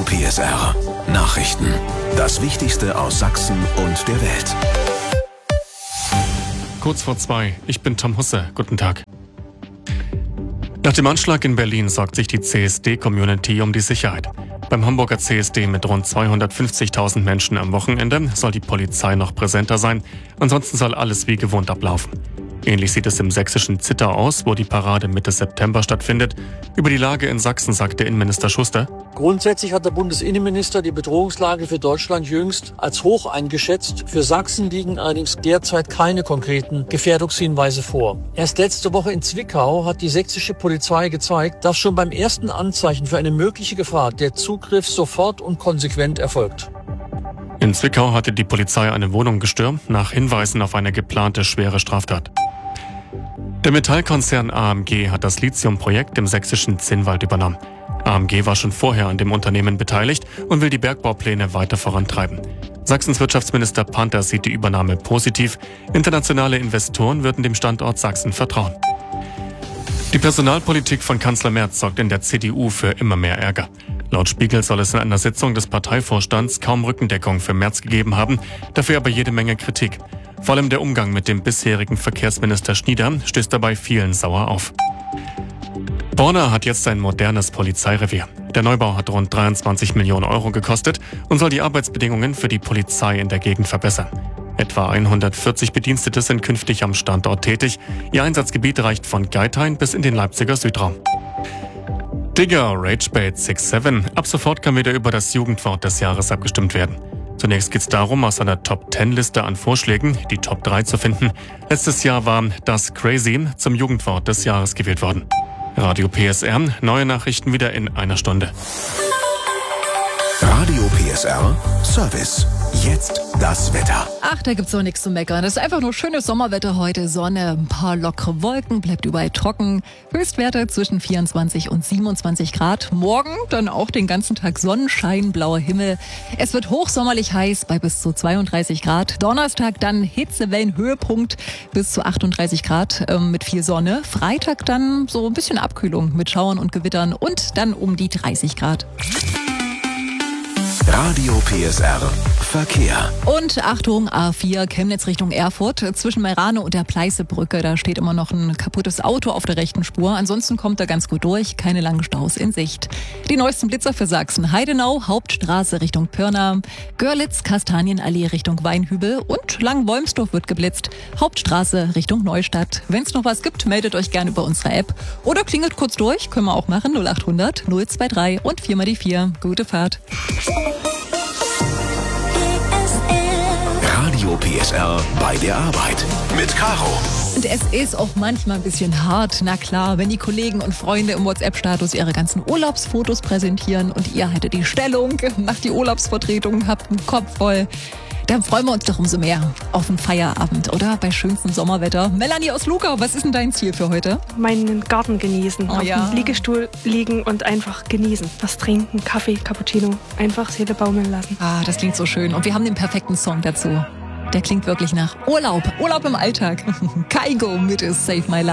PSR Nachrichten. Das Wichtigste aus Sachsen und der Welt. Kurz vor 2, ich bin Tom Husse. Guten Tag. Nach dem Anschlag in Berlin sorgt sich die CSD-Community um die Sicherheit. Beim Hamburger CSD mit rund 250.000 Menschen am Wochenende soll die Polizei noch präsenter sein. Ansonsten soll alles wie gewohnt ablaufen. Ähnlich sieht es im sächsischen Zittau aus, wo die Parade Mitte September stattfindet. Über die Lage in Sachsen sagte Innenminister Schuster: Grundsätzlich hat der Bundesinnenminister die Bedrohungslage für Deutschland jüngst als hoch eingeschätzt. Für Sachsen liegen allerdings derzeit keine konkreten Gefährdungshinweise vor. Erst letzte Woche in Zwickau hat die sächsische Polizei gezeigt, dass schon beim ersten Anzeichen für eine mögliche Gefahr der Zugriff sofort und konsequent erfolgt. In Zwickau hatte die Polizei eine Wohnung gestürmt, nach Hinweisen auf eine geplante schwere Straftat. Der Metallkonzern AMG hat das Lithium-Projekt im sächsischen Zinnwald übernommen. AMG war schon vorher an dem Unternehmen beteiligt und will die Bergbaupläne weiter vorantreiben. Sachsens Wirtschaftsminister Panther sieht die Übernahme positiv. Internationale Investoren würden dem Standort Sachsen vertrauen. Die Personalpolitik von Kanzler Merz sorgt in der CDU für immer mehr Ärger. Laut Spiegel soll es in einer Sitzung des Parteivorstands kaum Rückendeckung für Merz gegeben haben, dafür aber jede Menge Kritik. Vor allem der Umgang mit dem bisherigen Verkehrsminister Schnieder stößt dabei vielen sauer auf. Borna hat jetzt ein modernes Polizeirevier. Der Neubau hat rund 23 Millionen Euro gekostet und soll die Arbeitsbedingungen für die Polizei in der Gegend verbessern. Etwa 140 Bedienstete sind künftig am Standort tätig. Ihr Einsatzgebiet reicht von Geithain bis in den Leipziger Südraum. Digger, Ragebait 6-7. Ab sofort kann wieder über das Jugendwort des Jahres abgestimmt werden. Zunächst geht es darum, aus einer Top-10-Liste an Vorschlägen die Top 3 zu finden. Letztes Jahr war das Crazy zum Jugendwort des Jahres gewählt worden. Radio PSR, neue Nachrichten wieder in einer Stunde. Radio PSR Service. Jetzt das Wetter. Ach, da gibt's doch nichts zu meckern. Das ist einfach nur schönes Sommerwetter heute. Sonne, ein paar lockere Wolken, bleibt überall trocken. Höchstwerte zwischen 24 und 27 Grad. Morgen dann auch den ganzen Tag Sonnenschein, blauer Himmel. Es wird hochsommerlich heiß bei bis zu 32 Grad. Donnerstag dann Hitzewellenhöhepunkt bis zu 38 Grad mit viel Sonne. Freitag dann so ein bisschen Abkühlung mit Schauern und Gewittern und dann um die 30 Grad. Radio PSR Verkehr. Und Achtung, A4 Chemnitz Richtung Erfurt. Zwischen Meerane und der Pleißebrücke, da steht immer noch ein kaputtes Auto auf der rechten Spur. Ansonsten kommt er ganz gut durch, keine langen Staus in Sicht. Die neuesten Blitzer für Sachsen: Heidenau, Hauptstraße Richtung Pirna, Görlitz, Kastanienallee Richtung Weinhübel und Langenwolmsdorf wird geblitzt, Hauptstraße Richtung Neustadt. Wenn es noch was gibt, meldet euch gerne über unsere App oder klingelt kurz durch, können wir auch machen, 0800 023 und 4 mal die 4. Gute Fahrt. Radio PSR bei der Arbeit mit Caro. Und es ist auch manchmal ein bisschen hart, na klar, wenn die Kollegen und Freunde im WhatsApp-Status ihre ganzen Urlaubsfotos präsentieren und ihr haltet die Stellung, macht die Urlaubsvertretung, habt einen Kopf voll. Dann freuen wir uns doch umso mehr auf einen Feierabend, oder? Bei schönstem Sommerwetter. Melanie aus Lugau, was ist denn dein Ziel für heute? Meinen Garten genießen, auf dem Liegestuhl liegen und einfach genießen. Was trinken, Kaffee, Cappuccino, einfach Seele baumeln lassen. Ah, das klingt so schön. Und wir haben den perfekten Song dazu. Der klingt wirklich nach Urlaub. Urlaub im Alltag. Kaigo mit Save My Life.